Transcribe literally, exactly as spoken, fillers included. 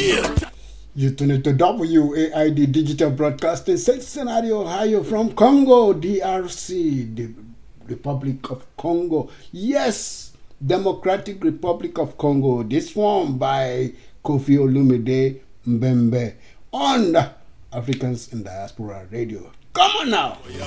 You tune into W A I D Digital Broadcasting, Cincinnati, Ohio, from Congo, D R C, the Republic of Congo. Yes, Democratic Republic of Congo. This one by Kofi Olumide Mbembe on Africans in Diaspora Radio. Come on now.